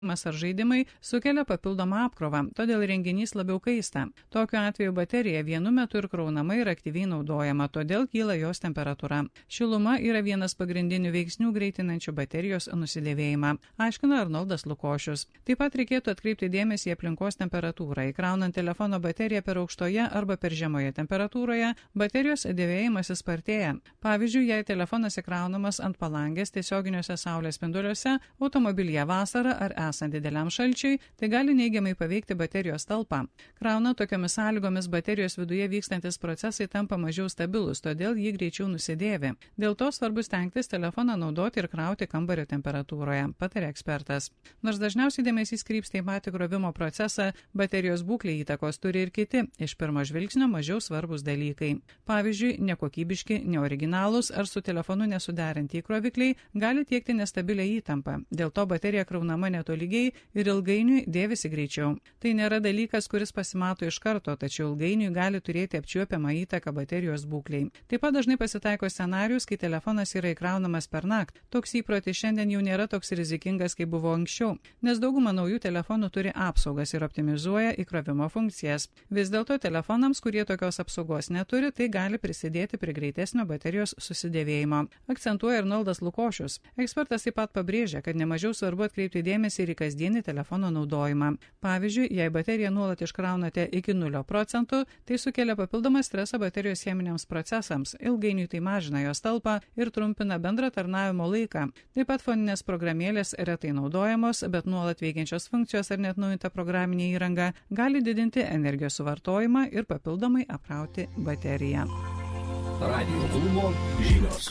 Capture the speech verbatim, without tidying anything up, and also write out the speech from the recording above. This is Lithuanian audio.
Mas ar žaidimai sukelia papildomą apkrovą, todėl renginys labiau kaista. Tokiu atveju baterija vienu metu ir kraunama ir aktyviai naudojama, todėl kyla jos temperatūra. Šiluma yra vienas pagrindinių veiksnių greitinančių baterijos nusidėvėjimą, aiškina Arnoldas Lukošius. Taip pat reikėtų atkreipti dėmesį į aplinkos temperatūrą. Įkraunant telefono bateriją per aukštoje arba per žemoje temperatūroje, baterijos dėvėjimas spartėja. Pavyzdžiui, jei telefonas įkraunamas ant palangės tiesioginiuose saulės spinduliuose, automobilyje vasarą ar esant dideliam šalčiui, tai gali neigiamai paveikti baterijos talpą. Krauna tokiomis sąlygomis baterijos viduje vykstantis procesai tampa mažiau stabilus, todėl jį greičiau nusidėvi. Dėl to svarbu stengtis telefoną naudoti ir krauti kambario temperatūroje, patarė ekspertas. Nors dažniausiai dėmesys krypsta į patį krovimo procesą, baterijos būklė įtakos turi ir kiti, iš pirmo žvilgsnio mažiau svarbus dalykai. Pavyzdžiui, nekokybiški, neoriginalūs ar su telefonu nesuderinti įkrovikliai gali tiekti nestabilę įtampą. Dėl to baterija kraunama netoli lygiai ir ilgainiui dėvisi greičiau. Tai nėra dalykas, kuris pasimato iš karto, tačiau ilgainiui gali turėti apčiuopiamą įtaką baterijos būklei. Taip pat dažnai pasitaiko scenarius, kai telefonas yra įkraunamas per naktį. Toks įprotis šiandien jau nėra toks rizikingas, kaip buvo anksčiau, nes dauguma naujų telefonų turi apsaugas ir optimizuoja įkrovimo funkcijas. Vis dėlto telefonams, kurie tokios apsaugos neturi, tai gali prisidėti prie greitesnio baterijos susidėvėjimo, akcentuoja Arnoldas Lukošius. Ekspertas taip pat pabrėžia, kad nemažiau svarbu atkreipti dėmesį ir į kasdienį telefono naudojimą. Pavyzdžiui, jei bateriją nuolat iškraunate iki nulio procentų, tai sukelia papildomą stresą baterijos cheminiams procesams, ilgainiui tai mažina jos talpą ir trumpina bendrą tarnavimo laiką. Taip pat foninės programėlės retai naudojamos, bet nuolat veikiančios funkcijos ar net naujinta programinė įranga gali didinti energijos suvartojimą ir papildomai apkrauti bateriją. Radio klubo žinios.